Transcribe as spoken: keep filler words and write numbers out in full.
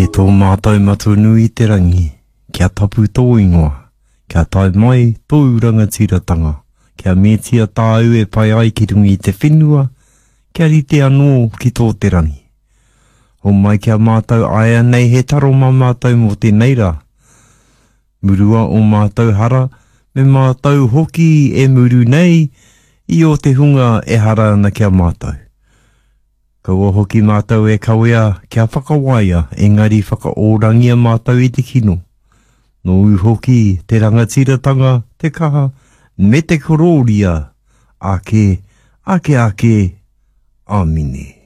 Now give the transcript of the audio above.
E tō mātou matunu I te rangi, kia tapu tō ingoa, kia tai mai tō rangatiratanga, kia metia tāu e pai ai ki rungi I te whenua, kia rite anō ki tō te rangi. O mai kia mātou aia nei he taro mā mātou mō te neira. Murua o mātou hara, me mātou hoki e muru nei, I o te hunga e hara ana kia mātou. Kaua hoki mātou e kawea kia whakawaia, engari whakaorangia mātou I te kino. No u hoki te rangatiratanga, te kaha, me te kororia, ake, ake ake, amine.